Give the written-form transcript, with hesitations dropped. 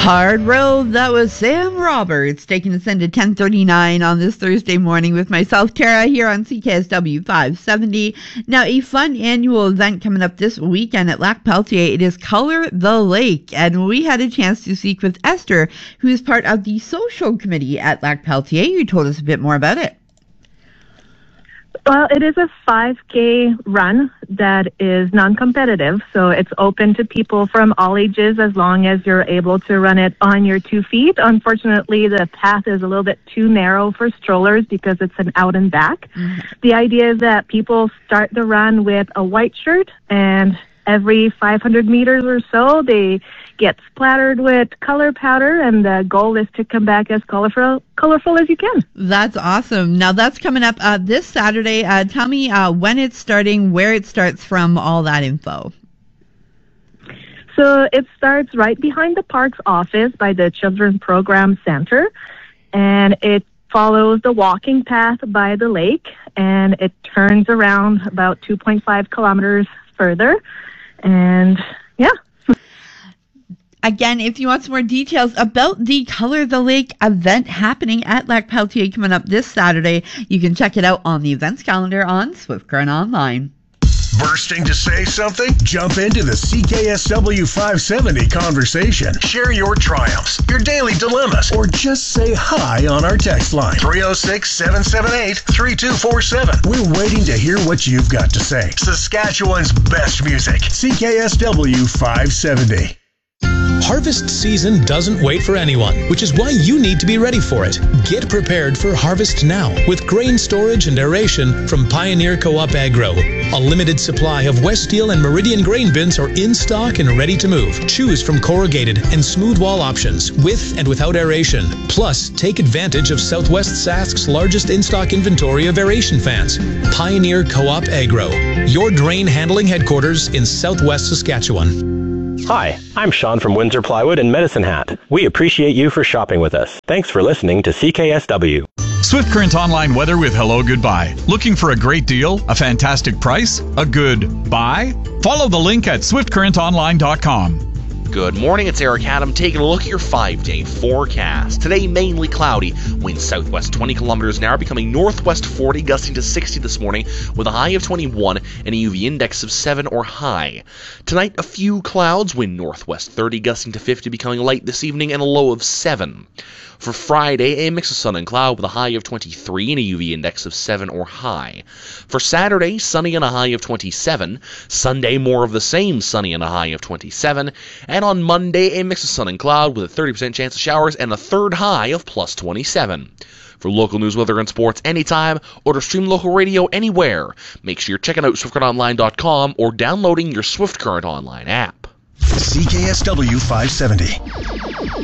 Hard Road, that was Sam Roberts taking us into 10:39 on this Thursday morning with myself, Kara, here on CKSW 570. Now, a fun annual event coming up this weekend at Lac Pelletier. It is Color the Lake, and we had a chance to speak with Esther, who is part of the social committee at Lac Pelletier. You told us a bit more about it. Well, it is a 5K run that is non-competitive, so it's open to people from all ages as long as you're able to run it on your 2 feet. Unfortunately, the path is a little bit too narrow for strollers because it's an out and back. Mm-hmm. The idea is that people start the run with a white shirt, and every 500 meters or so, they get splattered with color powder, and the goal is to come back as colorful as you can. That's awesome. Now, that's coming up this Saturday. Tell me when it's starting, where it starts from, all that info. So it starts right behind the parks office by the Children's Program Center, and it follows the walking path by the lake, and it turns around about 2.5 kilometers further. And yeah. Again, if you want some more details about the Color the Lake event happening at Lac Pelletier coming up this Saturday, you can check it out on the events calendar on Swift Current Online. Bursting to say something? Jump into the CKSW 570 conversation. Share your triumphs, your daily dilemmas, or just say hi on our text line. 306-778-3247. We're waiting to hear what you've got to say. Saskatchewan's best music. CKSW 570. Harvest season doesn't wait for anyone, which is why you need to be ready for it. Get prepared for harvest now with grain storage and aeration from Pioneer Co-op Agro. A limited supply of Westeel and Meridian grain bins are in stock and ready to move. Choose from corrugated and smooth wall options with and without aeration. Plus, take advantage of Southwest Sask's largest in-stock inventory of aeration fans. Pioneer Co-op Agro, your drain handling headquarters in Southwest Saskatchewan. Hi, I'm Sean from Windsor Plywood and Medicine Hat. We appreciate you for shopping with us. Thanks for listening to CKSW. Swift Current Online weather with Hello Goodbye. Looking for a great deal, a fantastic price, a good buy? Follow the link at swiftcurrentonline.com. Good morning, it's Eric Adam taking a look at your 5-day forecast. Today, mainly cloudy. Winds southwest 20 kilometers an hour, becoming northwest 40, gusting to 60 this morning, with a high of 21 and a UV index of 7 or high. Tonight, a few clouds, wind northwest 30, gusting to 50, becoming light this evening, and a low of 7. For Friday, a mix of sun and cloud with a high of 23 and a UV index of 7 or high. For Saturday, sunny and a high of 27. Sunday, more of the same, sunny and a high of 27. And on Monday, a mix of sun and cloud with a 30% chance of showers and a third high of plus 27. For local news, weather, and sports anytime, or to stream local radio anywhere, make sure you're checking out SwiftCurrentOnline.com or downloading your Swift Current Online app. CKSW 570.